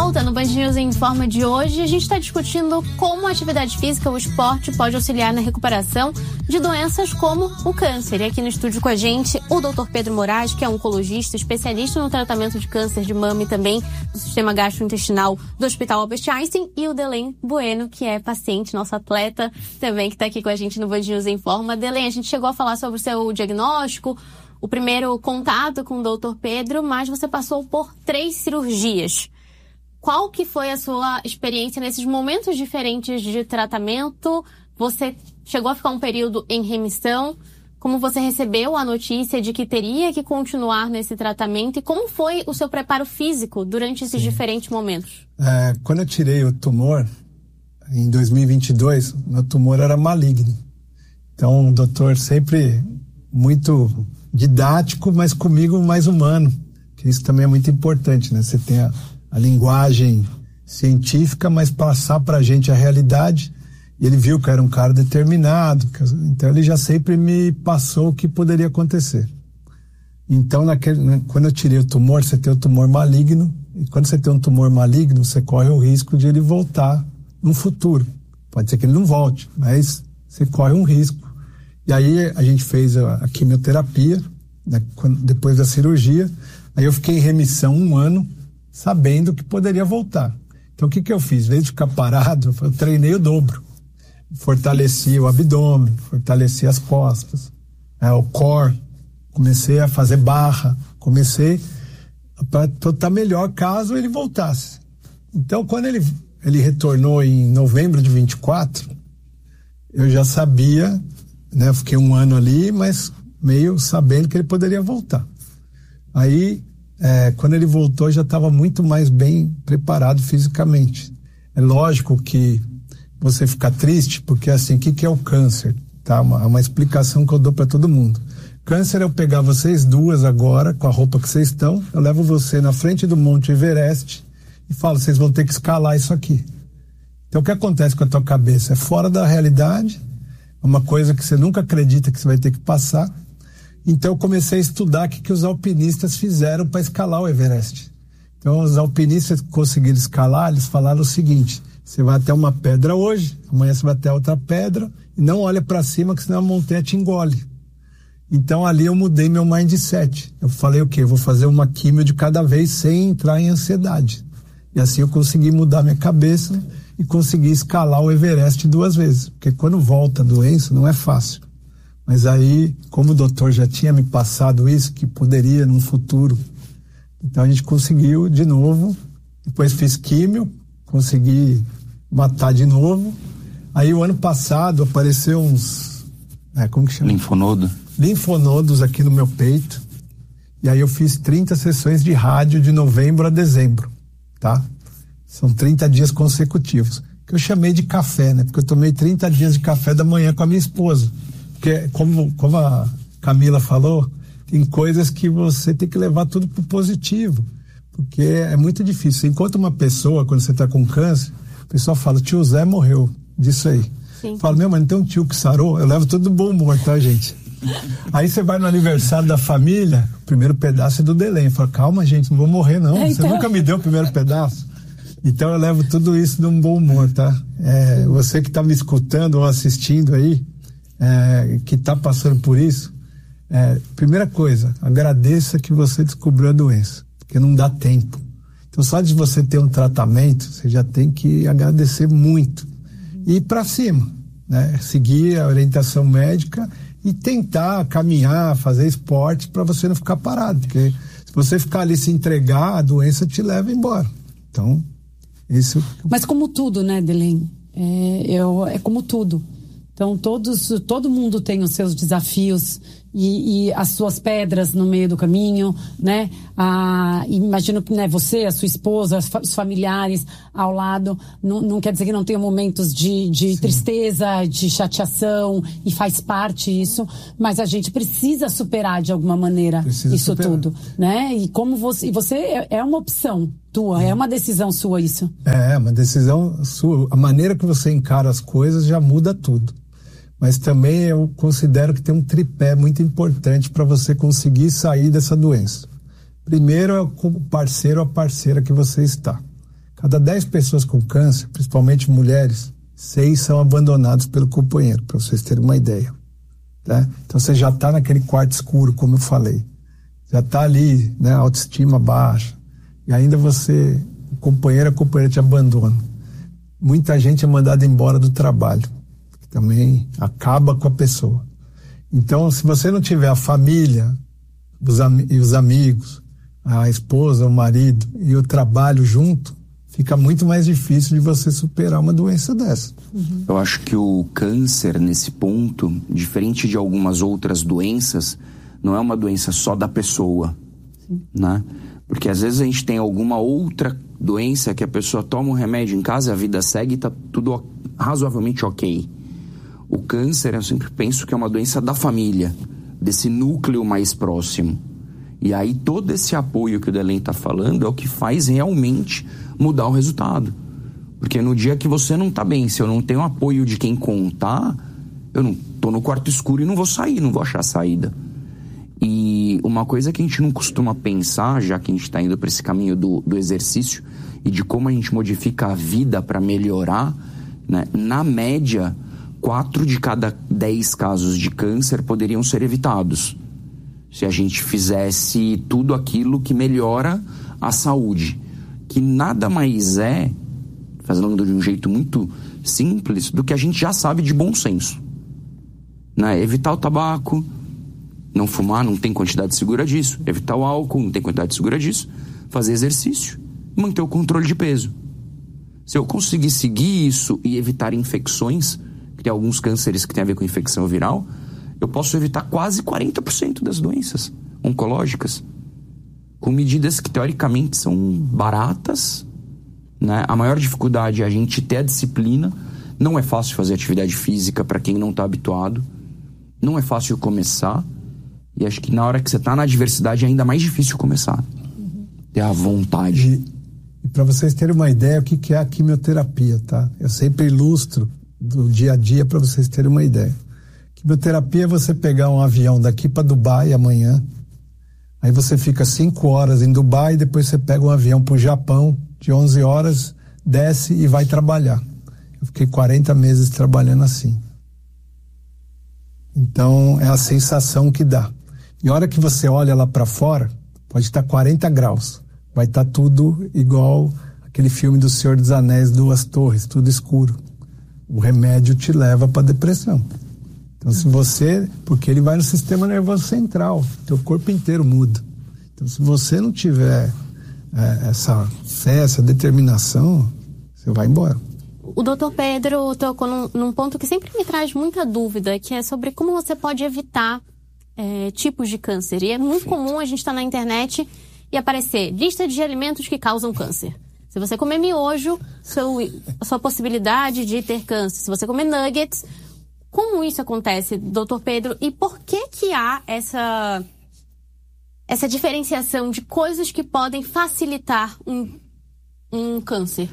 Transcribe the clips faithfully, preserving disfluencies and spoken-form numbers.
volta no Band News Informa de hoje. A gente está discutindo como a atividade física, o esporte, pode auxiliar na recuperação de doenças como o câncer. E aqui no estúdio com a gente, o doutor Pedro Moraes, que é oncologista, especialista no tratamento de câncer de mama e também do sistema gastrointestinal do Hospital Albert Einstein, e o Delém Bueno, que é paciente, nosso atleta também, que está aqui com a gente no Band News Informa. Delém, a gente chegou a falar sobre o seu diagnóstico, o primeiro contato com o doutor Pedro, mas você passou por três cirurgias. Qual que foi a sua experiência nesses momentos diferentes de tratamento? Você chegou a ficar um período em remissão? Como você recebeu a notícia de que teria que continuar nesse tratamento? E como foi o seu preparo físico durante esses Sim. diferentes momentos? É, quando eu tirei o tumor, em dois mil e vinte e dois, meu tumor era maligno. Então, o doutor sempre muito didático, mas comigo mais humano, que isso também é muito importante, né? Você tem a, a linguagem científica, mas passar pra gente a realidade, e ele viu que eu era um cara determinado, que, então ele já sempre me passou o que poderia acontecer. Então, naquele, né, quando eu tirei o tumor, você tem o tumor maligno, e quando você tem um tumor maligno, você corre o risco de ele voltar no futuro. Pode ser que ele não volte, mas você corre um risco. E aí a gente fez a, a quimioterapia, né, quando, depois da cirurgia. Aí eu fiquei em remissão um ano, sabendo que poderia voltar. Então o que que eu fiz? Em vez de ficar parado, eu treinei o dobro. Fortaleci o abdômen, fortaleci as costas, é, o core. Comecei a fazer barra, comecei para estar melhor caso ele voltasse. Então quando ele, ele retornou em novembro de vinte e quatro, eu já sabia, né, eu fiquei um ano ali, mas meio sabendo que ele poderia voltar. Aí, é, quando ele voltou, eu já estava muito mais bem preparado fisicamente. É lógico que você fica triste, porque assim, o que, que é o câncer? Tá? Uma, uma explicação que eu dou para todo mundo. Câncer é eu pegar vocês duas agora, com a roupa que vocês estão, eu levo você na frente do Monte Everest e falo, vocês vão ter que escalar isso aqui. Então, o que acontece com a tua cabeça? É fora da realidade, uma coisa que você nunca acredita que você vai ter que passar. Então eu comecei a estudar o que, que os alpinistas fizeram para escalar o Everest. Então os alpinistas que conseguiram escalar, eles falaram o seguinte: você vai até uma pedra hoje, amanhã você vai até outra pedra, e não olha para cima, que senão a montanha te engole. Então ali eu mudei meu mindset. Eu falei o quê? Eu vou fazer uma químio de cada vez sem entrar em ansiedade. E assim eu consegui mudar minha cabeça e consegui escalar o Everest duas vezes. Porque quando volta a doença não é fácil. Mas aí, como o doutor já tinha me passado isso, que poderia num futuro, então a gente conseguiu de novo. Depois fiz químio, consegui matar de novo. Aí o ano passado apareceu uns... É, como que chama? Linfonodo. Linfonodos aqui no meu peito. E aí eu fiz trinta sessões de rádio de novembro a dezembro, tá? São trinta dias consecutivos. Que eu chamei de café, né? Porque eu tomei trinta dias de café da manhã com a minha esposa. Porque, como, como a Camila falou, tem coisas que você tem que levar tudo pro positivo. Porque é muito difícil. Você encontra uma pessoa, quando você tá com câncer, o pessoal fala, tio Zé morreu disso aí. Sim. Fala, meu, mas não tem um tio que sarou? Eu levo tudo do bom humor, tá, gente? Aí você vai no aniversário da família, o primeiro pedaço é do Delém. Fala, calma, gente, não vou morrer, não. É, então... Você nunca me deu o primeiro pedaço. Então eu levo tudo isso de um bom humor, tá? É, você que tá me escutando ou assistindo aí, é, que tá passando por isso, é, primeira coisa, agradeça que você descobriu a doença, porque não dá tempo. Então só de você ter um tratamento, você já tem que agradecer muito. E ir pra cima, né? Seguir a orientação médica e tentar caminhar, fazer esporte para você não ficar parado, porque se você ficar ali se entregar, a doença te leva embora. Então, isso... Mas como tudo, né, Delém? É, eu, é como tudo. Então, todos, todo mundo tem os seus desafios e, e as suas pedras no meio do caminho, né? Ah, imagino que, né, você, a sua esposa, os familiares ao lado, não, não quer dizer que não tenha momentos de, de tristeza, de chateação, e faz parte isso, mas a gente precisa superar de alguma maneira precisa isso superar. Tudo, né? E como você, e você é, é uma opção tua, é uma decisão sua isso. É, uma decisão sua. A maneira que você encara as coisas já muda tudo. Mas também eu considero que tem um tripé muito importante para você conseguir sair dessa doença. Primeiro é o parceiro ou a parceira que você está. Cada dez pessoas com câncer, principalmente mulheres, seis são abandonados pelo companheiro, para vocês terem uma ideia. Tá? Então você já está naquele quarto escuro, como eu falei. Já está ali, né, autoestima baixa. E ainda você, o companheiro, a companheira te abandona. Muita gente é mandada embora do trabalho, que também acaba com a pessoa. Então, se você não tiver a família os am- e os amigos, a esposa, o marido e o trabalho junto, fica muito mais difícil de você superar uma doença dessa. Uhum. Eu acho que o câncer, nesse ponto, diferente de algumas outras doenças, não é uma doença só da pessoa, Sim. né? Porque às vezes a gente tem alguma outra doença que a pessoa toma um remédio em casa, a vida segue e tá tudo razoavelmente ok. O câncer, eu sempre penso que é uma doença da família, desse núcleo mais próximo. E aí todo esse apoio que o Delen tá falando é o que faz realmente mudar o resultado. Porque no dia que você não tá bem, se eu não tenho apoio de quem contar, eu não tô no quarto escuro e não vou sair, não vou achar saída. E uma coisa que a gente não costuma pensar, já que a gente tá indo para esse caminho do, do exercício e de como a gente modifica a vida para melhorar, né? Na média, quatro de cada dez casos de câncer poderiam ser evitados se a gente fizesse tudo aquilo que melhora a saúde, que nada mais é, fazendo de um jeito muito simples, do que a gente já sabe de bom senso, né? Evitar o tabaco, não fumar, não tem quantidade segura disso. Evitar o álcool, não tem quantidade segura disso. Fazer exercício, manter o controle de peso. Se eu conseguir seguir isso e evitar infecções, que tem alguns cânceres que tem a ver com infecção viral, eu posso evitar quase quarenta por cento das doenças oncológicas, com medidas que teoricamente são baratas, né? A maior dificuldade é a gente ter a disciplina. Não é fácil fazer atividade física para quem não está habituado. Não é fácil começar. E acho que na hora que você está na adversidade é ainda mais difícil começar. Uhum. Ter a vontade. E, e para vocês terem uma ideia, o que, que é a quimioterapia, tá? Eu sempre ilustro do dia a dia para vocês terem uma ideia. Quimioterapia é você pegar um avião daqui para Dubai amanhã, aí você fica cinco horas em Dubai e depois você pega um avião para o Japão de onze horas, desce e vai trabalhar. Eu fiquei quarenta meses trabalhando assim. Então é a sensação que dá. E a hora que você olha lá para fora, pode estar quarenta graus. Vai estar tudo igual aquele filme do Senhor dos Anéis, Duas Torres, tudo escuro. O remédio te leva para depressão. Então se você, porque ele vai no sistema nervoso central, teu corpo inteiro muda. Então se você não tiver é, essa fé, essa determinação, você vai embora. O doutor Pedro tocou num, num ponto que sempre me traz muita dúvida, que é sobre como você pode evitar é, tipos de câncer. E é muito Perfeito. comum a gente estar tá na internet e aparecer lista de alimentos que causam câncer. Se você comer miojo, seu, a sua possibilidade de ter câncer. Se você comer nuggets, como isso acontece, doutor Pedro? E por que que há essa, essa diferenciação de coisas que podem facilitar um, um câncer?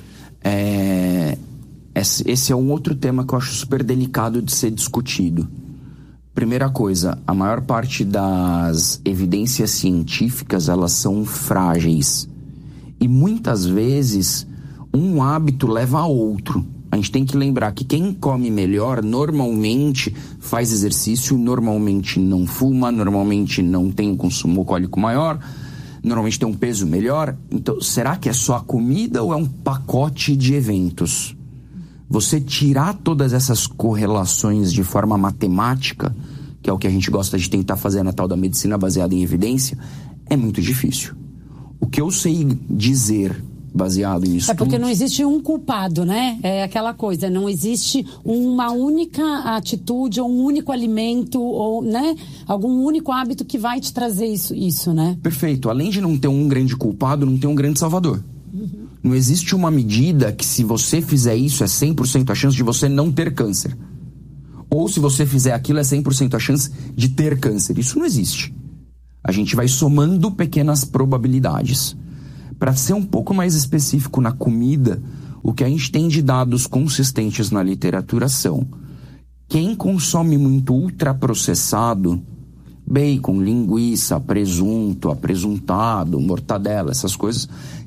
É... Esse é um outro tema que eu acho super delicado de ser discutido. Primeira coisa, a maior parte das evidências científicas, elas são frágeis. E muitas vezes, um hábito leva a outro. A gente tem que lembrar que quem come melhor, normalmente faz exercício, normalmente não fuma, normalmente não tem um consumo alcoólico maior, normalmente tem um peso melhor. Então, será que é só a comida ou é um pacote de eventos? Você tirar todas essas correlações de forma matemática, que é o que a gente gosta de tentar fazer na tal da medicina baseada em evidência, é muito difícil. O que eu sei dizer baseado em estudos... É porque não existe um culpado, né? É aquela coisa, não existe uma única atitude ou um único alimento ou, né? Algum único hábito que vai te trazer isso, isso, né? Perfeito. Além de não ter um grande culpado, não tem um grande salvador. Uhum. Não existe uma medida que, se você fizer isso, é cem por cento a chance de você não ter câncer. Ou se você fizer aquilo, é cem por cento a chance de ter câncer. Isso não existe. A gente vai somando pequenas probabilidades. Para ser um pouco mais específico na comida, o que a gente tem de dados consistentes na literatura são: quem consome muito ultraprocessado, bacon, linguiça, presunto, apresuntado, mortadela, essas coisas,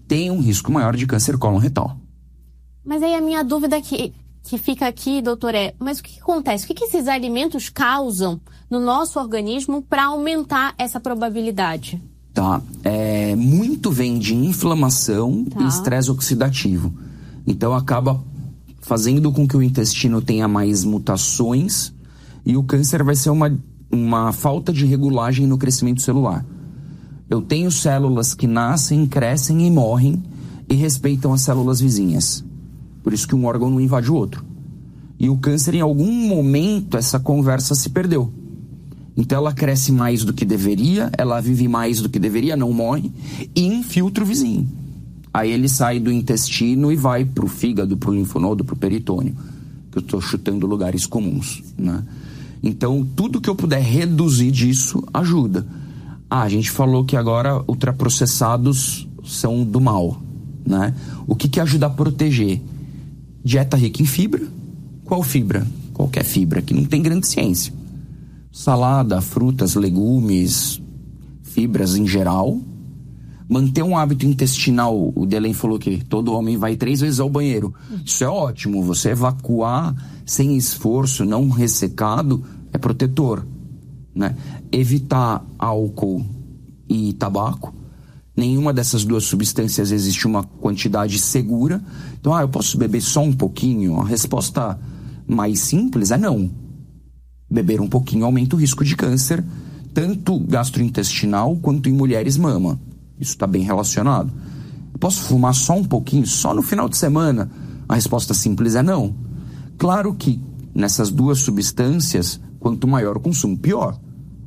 tem um risco maior de câncer cólon-retal. Mas aí a minha dúvida que, que fica aqui, doutor, é, mas o que, que acontece? O que, que esses alimentos causam no nosso organismo para aumentar essa probabilidade? Tá, é, muito vem de inflamação Tá. e estresse oxidativo. Então acaba fazendo com que o intestino tenha mais mutações e o câncer vai ser uma, uma falta de regulagem no crescimento celular. Eu tenho células que nascem, crescem e morrem e respeitam as células vizinhas. Por isso que um órgão não invade o outro. E o câncer, em algum momento, essa conversa se perdeu. Então ela cresce mais do que deveria, ela vive mais do que deveria, não morre, e infiltra o vizinho. Aí ele sai do intestino e vai pro fígado, pro linfonodo, pro peritônio. Que eu estou chutando lugares comuns, né? Então, tudo que eu puder reduzir disso, ajuda. Ah, a gente falou que agora ultraprocessados são do mal, né? O que que ajuda a proteger? Dieta rica em fibra. Qual fibra? Qualquer fibra, que não tem grande ciência. Salada, frutas, legumes, fibras em geral. Manter um hábito intestinal, o Delen falou que todo homem vai três vezes ao banheiro. Isso é ótimo, você evacuar sem esforço, não ressecado, é protetor, né? Evitar álcool e tabaco. Nenhuma dessas duas substâncias existe uma quantidade segura. Então, ah, eu posso beber só um pouquinho? A resposta mais simples é não. Beber um pouquinho aumenta o risco de câncer, tanto gastrointestinal quanto em mulheres mama. Isso está bem relacionado. Eu posso fumar só um pouquinho, só no final de semana? A resposta simples é não. Claro que nessas duas substâncias, quanto maior o consumo, pior.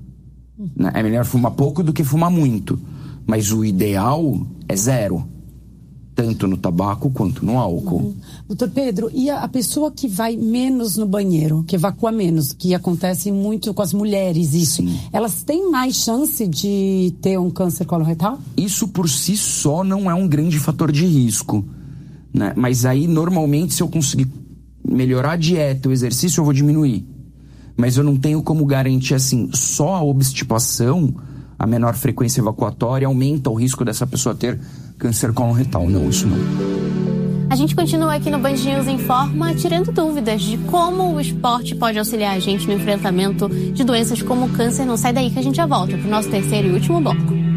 Né? É melhor fumar pouco do que fumar muito. Mas o ideal é zero. Tanto no tabaco quanto no álcool. Uhum. Doutor Pedro, e a, a pessoa que vai menos no banheiro, que evacua menos, que acontece muito com as mulheres isso, Sim. Elas têm mais chance de ter um câncer coloretal? Isso por si só não é um grande fator de risco, né? Mas aí, normalmente, se eu conseguir melhorar a dieta, o exercício, eu vou diminuir. Mas eu não tenho como garantir, assim, só a obstipação, a menor frequência evacuatória, aumenta o risco dessa pessoa ter câncer cólon-retal. Não, isso não. A gente continua aqui no Band News Informa, tirando dúvidas de como o esporte pode auxiliar a gente no enfrentamento de doenças como o câncer. Não sai daí que a gente já volta para o nosso terceiro e último bloco.